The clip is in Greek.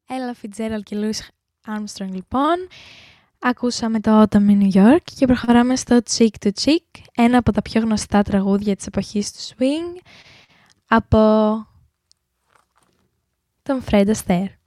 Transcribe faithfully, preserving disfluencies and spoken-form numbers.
Ella Fitzgerald και Louis Armstrong λοιπόν. Ακούσαμε το Autumn in New York και προχωράμε στο Cheek to Cheek, ένα από τα πιο γνωστά τραγούδια της εποχής του swing από τον Fred Astaire.